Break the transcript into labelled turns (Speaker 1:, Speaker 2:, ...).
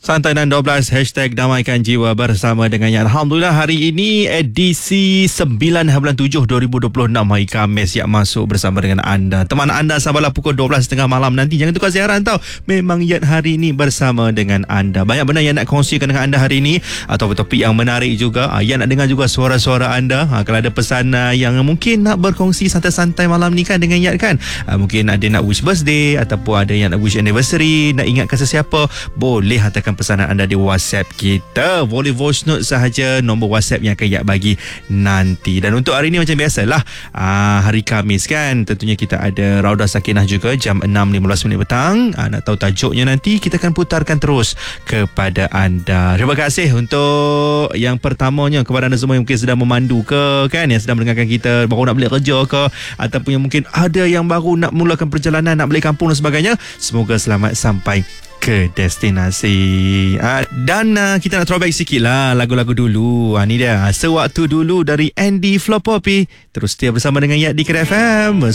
Speaker 1: Santai dan 12 #damaikan jiwa bersama dengan yang Alhamdulillah hari ini edisi 9 bulan 7 2026 hari Khamis yang masuk bersama dengan anda. Teman anda sampailah pukul 12.30 malam nanti. Jangan tukar siaran tau. Memang Yat hari ini bersama dengan anda. Banyak benda yang nak kongsikan dengan anda hari ini atau topik yang menarik juga. Yang nak dengar juga suara-suara anda. Kalau ada pesan yang mungkin nak berkongsi santai-santai malam ni kan dengan Yat kan. Mungkin ada nak wish birthday ataupun ada yang nak wish anniversary, nak ingatkan sesiapa, boleh hantarkan pesanan anda di WhatsApp kita. Boleh voice note sahaja, nombor WhatsApp yang akan Yat bagi nanti. Dan untuk hari ni macam biasalah, hari Khamis kan, tentunya kita ada Raudah Sakinah juga jam 6.15 petang. Nak tahu tajuknya nanti, kita akan putarkan terus kepada anda. Terima kasih untuk yang pertamanya kepada anda semua yang mungkin sedang memandu ke kan, yang sedang mendengarkan kita baru nak balik kerja ke, ataupun yang mungkin ada yang baru nak mulakan perjalanan, nak balik kampung dan sebagainya. Semoga selamat sampai ke destinasi. Dan kita nak throwback sikit lah lagu-lagu dulu. Ni dia Sewaktu Dulu dari Andy Flopopi. Terus setia bersama dengan Yat di KRFM.